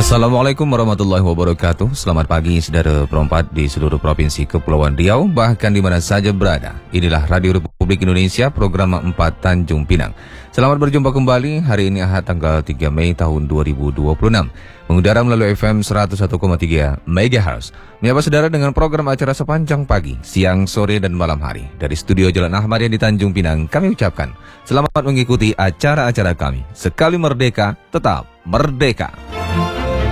Assalamualaikum warahmatullahi wabarakatuh. Selamat pagi saudara perempat di seluruh provinsi Kepulauan Riau, bahkan di mana saja berada. Inilah Radio Republik Indonesia, program 4 Tanjung Pinang. Selamat berjumpa kembali hari ini Ahad tanggal 3 Mei tahun 2026. Mengudara melalui FM 101,3 MHz. Menyapa saudara dengan program acara sepanjang pagi, siang, sore, dan malam hari. Dari studio Jalan Ahmad yang di Tanjung Pinang, kami ucapkan selamat mengikuti acara-acara kami. Sekali merdeka, tetap merdeka.